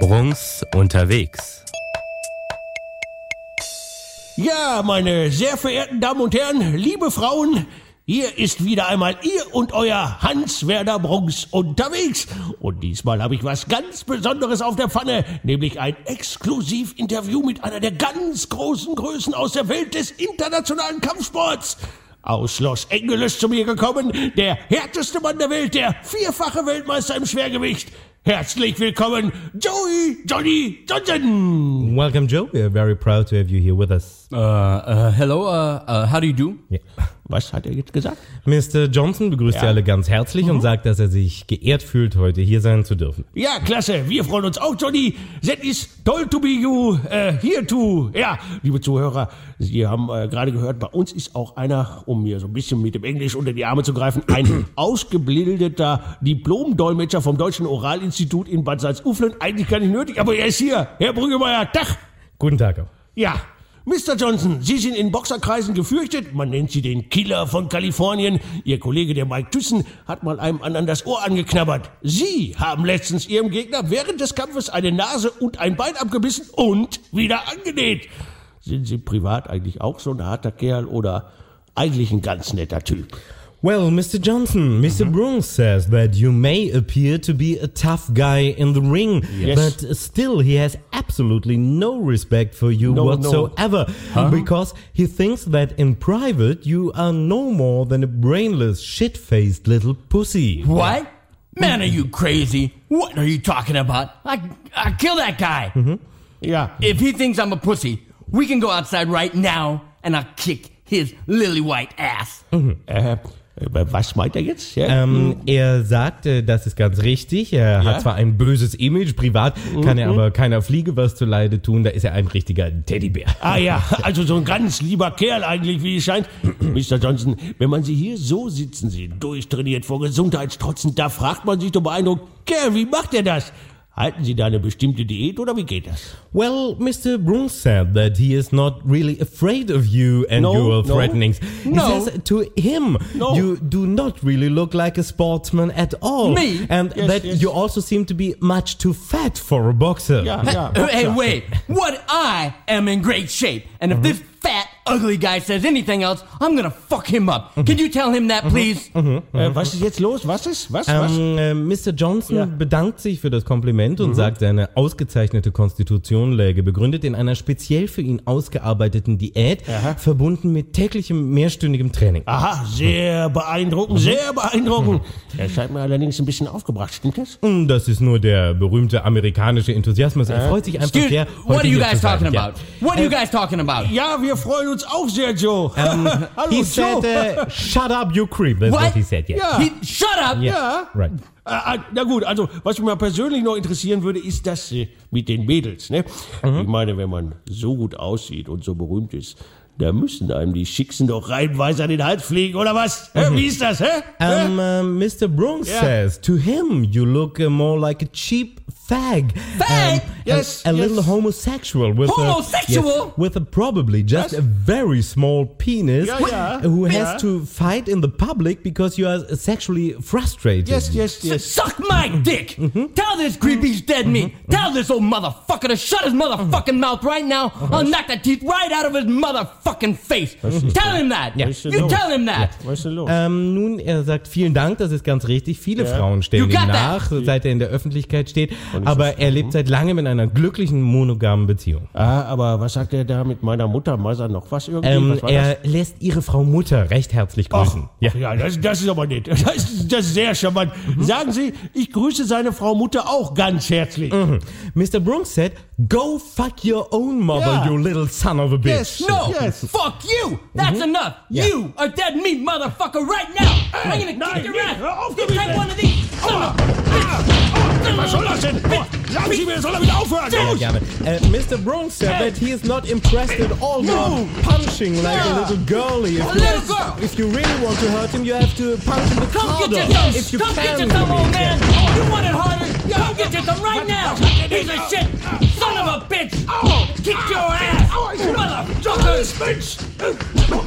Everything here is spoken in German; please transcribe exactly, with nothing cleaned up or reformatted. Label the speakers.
Speaker 1: Bruns unterwegs.
Speaker 2: Ja, meine sehr verehrten Damen und Herren, liebe Frauen, hier ist wieder einmal ihr und euer Hans-Werner Bruns unterwegs. Und diesmal habe ich was ganz Besonderes auf der Pfanne, nämlich ein Exklusivinterview mit einer der ganz großen Größen aus der Welt des internationalen Kampfsports. Aus Los Angeles zu mir gekommen, der härteste Mann der Welt, der vierfache Weltmeister im Schwergewicht. Herzlich willkommen, Joey Johnny Johnson.
Speaker 3: Welcome, Joe. We are very proud to have you here with us.
Speaker 4: Uh, uh, hello, uh, uh, how do you do?
Speaker 3: Yeah.
Speaker 2: Was hat er jetzt gesagt?
Speaker 3: Mister Johnson begrüßt
Speaker 2: Ja.
Speaker 3: Sie alle ganz herzlich
Speaker 2: Mhm.
Speaker 3: und sagt, dass er sich geehrt fühlt, heute hier sein zu dürfen.
Speaker 2: Ja, klasse. Wir freuen uns auch, Johnny. That is toll to be you uh, here too. Ja, liebe Zuhörer, Sie haben äh, gerade gehört, bei uns ist auch einer, um mir so ein bisschen mit dem Englisch unter die Arme zu greifen, ein ausgebildeter Diplom-Dolmetscher vom Deutschen Oralinstitut in Bad Salzuflen. Eigentlich gar nicht nötig, aber er ist hier. Herr Brüggemeier, Tag.
Speaker 3: Guten Tag auch.
Speaker 2: Ja, Mister Johnson, Sie sind in Boxerkreisen gefürchtet. Man nennt Sie den Killer von Kalifornien. Ihr Kollege, der Mike Tyson, hat mal einem anderen das Ohr angeknabbert. Sie haben letztens Ihrem Gegner während des Kampfes eine Nase und ein Bein abgebissen und wieder angenäht. Sind Sie privat eigentlich auch so ein harter Kerl oder eigentlich ein ganz netter Typ?
Speaker 3: Well, Mister Johnson, Mister Bruns says that you may appear to be a tough guy in the ring,
Speaker 2: Yes.
Speaker 3: but still he has absolutely no respect for you
Speaker 2: No, no.
Speaker 3: whatsoever, because he thinks that in private you are no more than a brainless, shit-faced little pussy.
Speaker 4: What? Man, are you crazy? What are you talking about? I, I kill that guy.
Speaker 2: Ja,
Speaker 4: If he thinks I'm a pussy, we can go outside right now and I'll kick his lily white ass.
Speaker 2: äh, was meint er jetzt? Ja?
Speaker 3: Ähm, er sagt, äh, das ist ganz richtig. Er
Speaker 2: Ja?
Speaker 3: hat zwar ein böses Image, privat kann er aber keiner Fliege was zuleide tun. Da ist er ein richtiger Teddybär.
Speaker 2: Ah ja, also so ein ganz lieber Kerl eigentlich, wie es scheint. Mister Johnson, wenn man Sie hier so sitzen sieht, durchtrainiert, vor Gesundheitsstrotzen, da fragt man sich doch beeindruckt, Kerl, wie macht er das? Halten Sie da eine bestimmte Diät oder wie geht das?
Speaker 3: Well, Mister Bruns said that he is not really afraid of you and
Speaker 2: No,
Speaker 3: your
Speaker 2: no.
Speaker 3: threatenings. He
Speaker 2: No.
Speaker 3: says to him,
Speaker 2: No.
Speaker 3: you do not really look like a sportsman at all.
Speaker 4: Me?
Speaker 3: And
Speaker 2: Yes,
Speaker 3: that
Speaker 2: yes.
Speaker 3: you also seem to be much too fat for a boxer.
Speaker 2: Ja, ja.
Speaker 4: Uh, hey,
Speaker 2: Boxer.
Speaker 4: wait. What? I am in great shape. And if this fat, ugly guy says anything else, I'm gonna fuck him up. Can you tell him that, please?
Speaker 2: Äh, was ist jetzt los? Was ist? Was? was?
Speaker 3: Ähm, äh, Mister Johnson
Speaker 2: Ja.
Speaker 3: bedankt sich für das Kompliment und sagt, seine ausgezeichnete Konstitution läge begründet in einer speziell für ihn ausgearbeiteten Diät, verbunden mit täglichem mehrstündigem Training.
Speaker 2: Aha, sehr beeindruckend, sehr beeindruckend. Er scheint mir allerdings ein bisschen aufgebracht, stimmt das?
Speaker 3: Und das ist nur der berühmte amerikanische Enthusiasmus. Er freut sich einfach
Speaker 4: Dude,
Speaker 3: sehr,
Speaker 4: what are
Speaker 3: heute
Speaker 4: you
Speaker 3: hier
Speaker 4: guys
Speaker 3: zu sein.
Speaker 4: talking
Speaker 3: Ja.
Speaker 4: about? What are you guys talking about?
Speaker 2: Ja, wir freuen uns auch sehr, Joe. Hallo,
Speaker 3: He
Speaker 2: Joe.
Speaker 3: said, uh, shut up, you creep. That's what,
Speaker 4: What?
Speaker 3: he said, yeah.
Speaker 2: Ja.
Speaker 4: He, shut up!
Speaker 2: Ja.
Speaker 3: Right.
Speaker 2: Ah, ah, na gut, also was mich mal persönlich noch interessieren würde, ist das äh, mit den Mädels. Ne? Ich meine, wenn man so gut aussieht und so berühmt ist, da müssen einem die Schicksen doch reihenweise an den Hals fliegen, oder was? Hä? Wie ist das, hä? Hä?
Speaker 3: Um, uh, Mister Bruns
Speaker 2: Yeah.
Speaker 3: says, to him, you look uh, more like a cheap fag.
Speaker 4: Fag?
Speaker 3: Um,
Speaker 2: Yes,
Speaker 3: A, a
Speaker 2: yes.
Speaker 3: little homosexual. With
Speaker 4: Homosexual?
Speaker 3: A, yes, with a probably just
Speaker 2: Was?
Speaker 3: a very small penis
Speaker 2: Ja, ja.
Speaker 3: who
Speaker 2: Ja.
Speaker 3: has to fight in the public because you are sexually frustrated.
Speaker 2: Yes, yes, yes.
Speaker 4: Suck my dick! Tell this creep he's dead meat! Tell this old motherfucker to shut his motherfucking mouth right now! I'll knock the teeth right out of his motherfucking face! Tell him that!
Speaker 3: Ja.
Speaker 2: Was ist denn
Speaker 4: You
Speaker 2: los?
Speaker 4: tell him that!
Speaker 2: Was ist denn los?
Speaker 3: Ähm, nun, er sagt vielen Dank, das ist ganz richtig. Viele Frauen stellen
Speaker 4: You
Speaker 3: ihm
Speaker 4: got
Speaker 3: nach,
Speaker 4: that.
Speaker 3: seit er in der Öffentlichkeit steht. Aber er lebt seit langem in einer glücklichen, monogamen Beziehung.
Speaker 2: Ah, aber was sagt er da mit meiner Mutter? Meiser noch was irgendwie?
Speaker 3: Ähm,
Speaker 2: was war
Speaker 3: er lässt ihre Frau Mutter recht herzlich grüßen.
Speaker 2: das? Ja, das, das ist aber nett. Das ist, das ist sehr charmant. Sagen Sie, ich grüße seine Frau Mutter auch ganz herzlich.
Speaker 3: Mister Bruns said, go fuck your own mother,
Speaker 2: Ja.
Speaker 3: you little son of a bitch.
Speaker 2: Yes.
Speaker 4: No!
Speaker 2: Yes.
Speaker 4: Fuck you! That's enough!
Speaker 3: Yeah.
Speaker 4: You are dead meat, motherfucker, right now! I'm gonna
Speaker 2: nein,
Speaker 4: kick your
Speaker 2: nee,
Speaker 4: ass!
Speaker 2: hör auf
Speaker 4: You
Speaker 2: damit,
Speaker 4: take
Speaker 2: ey.
Speaker 4: one of these! Son of a bitch!
Speaker 2: Was soll das denn? Oh, sagen Sie mir, soll er wieder aufhören?
Speaker 3: Ja,
Speaker 2: Los!
Speaker 3: gerne. Uh, Mister Bruns said that he is not impressed at all
Speaker 2: No.
Speaker 3: with punching like
Speaker 2: Yeah.
Speaker 3: a little girlie. If
Speaker 4: A
Speaker 3: you,
Speaker 4: little girl.
Speaker 3: if you really want to hurt him, you have to punch him the
Speaker 4: Come
Speaker 3: harder.
Speaker 4: get your thumb!
Speaker 3: If you
Speaker 4: Come
Speaker 3: can,
Speaker 4: get your thumb,
Speaker 3: I mean.
Speaker 4: old man! You want it harder? Come get your thumb right now! Piece of shit! Son of a bitch! Kick your ass! Motherfucker!
Speaker 2: Mensch!